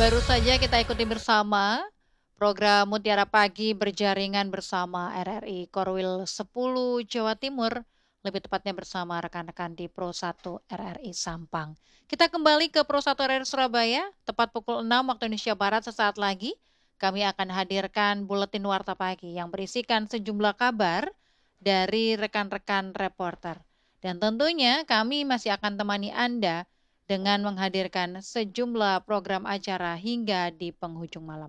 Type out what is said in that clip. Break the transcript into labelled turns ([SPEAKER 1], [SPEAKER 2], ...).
[SPEAKER 1] Baru saja kita ikuti bersama program Mutiara Pagi berjaringan bersama RRI Korwil 10 Jawa Timur, lebih tepatnya bersama rekan-rekan di Pro 1 RRI Sampang. Kita kembali ke Pro 1 RRI Surabaya, tepat pukul 6 waktu Indonesia Barat sesaat lagi. Kami akan hadirkan buletin warta pagi yang berisikan sejumlah kabar dari rekan-rekan reporter. Dan tentunya kami masih akan temani Anda dengan menghadirkan sejumlah program acara hingga di penghujung malam.